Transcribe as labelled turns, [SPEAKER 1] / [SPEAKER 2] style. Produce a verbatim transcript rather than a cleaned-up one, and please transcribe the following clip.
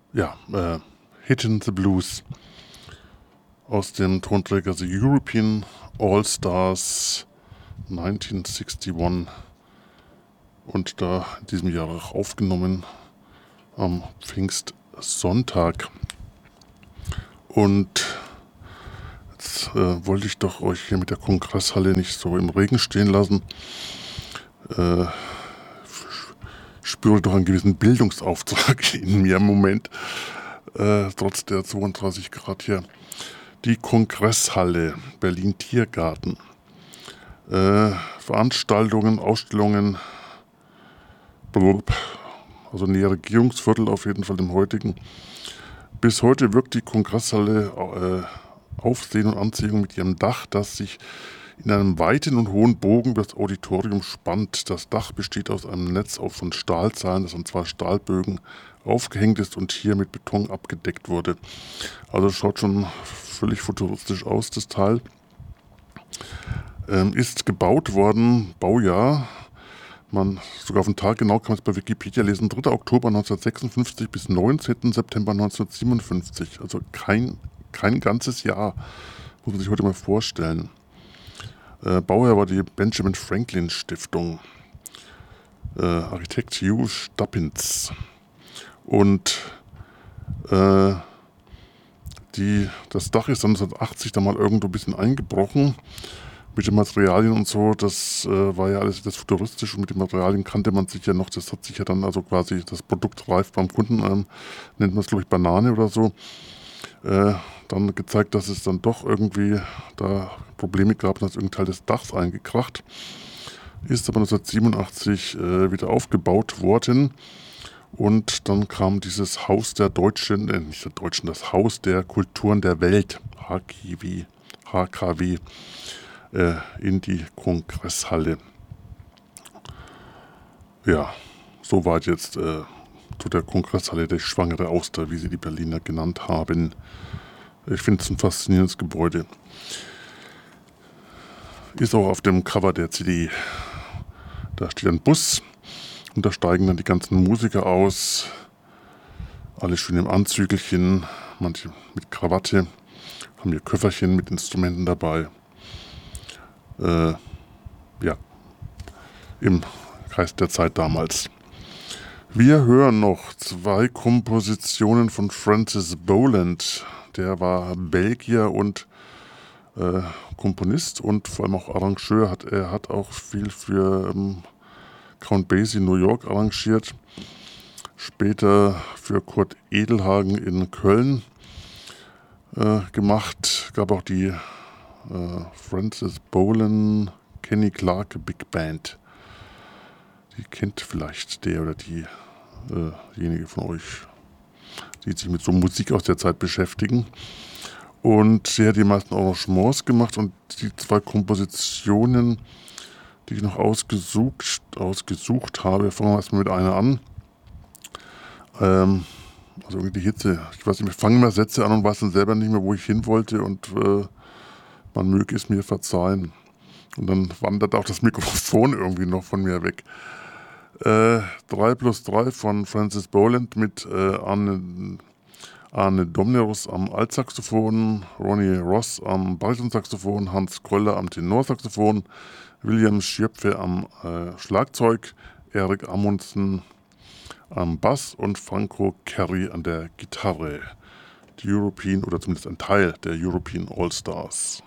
[SPEAKER 1] Ja, äh, Hittin' the Blues aus dem Tonträger The European All-Stars neunzehnhundertseinundsechzig und da in diesem Jahr auch aufgenommen am Pfingstsonntag. Und jetzt äh, wollte ich doch euch hier mit der Kongresshalle nicht so im Regen stehen lassen. Äh, spüre doch einen gewissen Bildungsauftrag in mir im Moment, äh, trotz der zweiunddreißig Grad hier. Die Kongresshalle, Berlin Tiergarten. Äh, Veranstaltungen, Ausstellungen, blub, also näher Regierungsviertel auf jeden Fall dem heutigen. Bis heute wirkt die Kongresshalle äh, Aufsehen und Anziehung mit ihrem Dach, das sich in einem weiten und hohen Bogen über das Auditorium spannt. Das Dach besteht aus einem Netz von Stahlzahlen, das an zwei Stahlbögen aufgehängt ist und hier mit Beton abgedeckt wurde. Also schaut schon völlig futuristisch aus, das Teil. Ähm, ist gebaut worden, Baujahr, man, sogar auf den Tag genau kann man es bei Wikipedia lesen, dritter Oktober neunzehnhundertsechsundfünfzig bis neunzehnten September neunzehnhundertsiebenundfünfzig. Also kein, kein ganzes Jahr, muss man sich heute mal vorstellen. Äh, Bauherr war die Benjamin Franklin Stiftung, äh, Architekt Hugh Stubbins. Und äh, die, das Dach ist dann neunzehnhundertachtzig dann mal irgendwo ein bisschen eingebrochen mit den Materialien und so. Das äh, war ja alles das futuristisch und mit den Materialien kannte man sich ja noch. Das hat sich ja dann also quasi das Produkt reif beim Kunden, ähm, nennt man es glaube ich Banane oder so. Äh, dann gezeigt, dass es dann doch irgendwie da Probleme gab, dass irgendein Teil des Dachs eingekracht ist, aber neunzehnhundertsiebenundachtzig äh, wieder aufgebaut worden und dann kam dieses Haus der Deutschen, äh, nicht der Deutschen, das Haus der Kulturen der Welt, H K W, H K W, äh, in die Kongresshalle. Ja, soweit jetzt äh, zu der Kongresshalle der Schwangere Auster, wie sie die Berliner genannt haben. Ich finde es ein faszinierendes Gebäude. Ist auch auf dem Cover der C D. Da steht ein Bus und da steigen dann die ganzen Musiker aus. Alle schön im Anzügelchen, manche mit Krawatte, haben ihr Köfferchen mit Instrumenten dabei. Äh, ja, im Geist der Zeit damals. Wir hören noch zwei Kompositionen von Francis Boland. Der war Belgier und äh, Komponist und vor allem auch Arrangeur. Hat, er hat auch viel für ähm, Count Basie in New York arrangiert. Später für Kurt Edelhagen in Köln äh, gemacht. Gab auch die äh, Francis Boland Kenny Clarke Big Band. Die kennt vielleicht der oder die, äh, diejenige von euch, die sich mit so Musik aus der Zeit beschäftigen. Und sie hat die meisten Arrangements gemacht und die zwei Kompositionen, die ich noch ausgesucht, ausgesucht habe, fangen wir erstmal mit einer an. Ähm, also irgendwie die Hitze, ich weiß nicht, ich fange immer Sätze an und weiß dann selber nicht mehr, wo ich hin wollte und äh, man möge es mir verzeihen. Und dann wandert auch das Mikrofon irgendwie noch von mir weg. Äh, drei plus drei von Francis Boland mit äh, Arne, Arne Domnerus am Altsaxophon, Ronnie Ross am Baritonsaxophon, Hans Kröller am Tenorsaxophon, William Schiöpfe am äh, Schlagzeug, Erik Amundsen am Bass und Franco Kerry an der Gitarre. Die European, oder zumindest ein Teil der European All-Stars.